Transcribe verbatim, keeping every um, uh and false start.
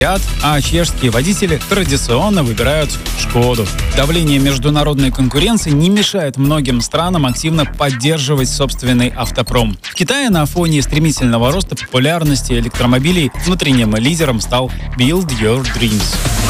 а чешские водители традиционно выбирают «Шкоду». Давление международной конкуренции не мешает многим странам активно поддерживать собственный автопром. В Китае на фоне стремительного роста популярности электромобилей внутренним лидером стал Build Your Dreams.